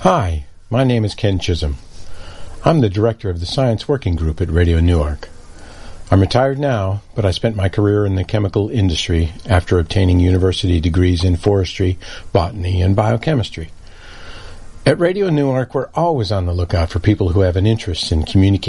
Hi, my name is Ken Chisholm. I'm the director of the Science Working Group at Radio Newark. I'm retired now, but I spent my career in the chemical industry after obtaining university degrees in forestry, botany, and biochemistry. At Radio Newark, we're always on the lookout for people who have an interest in communicating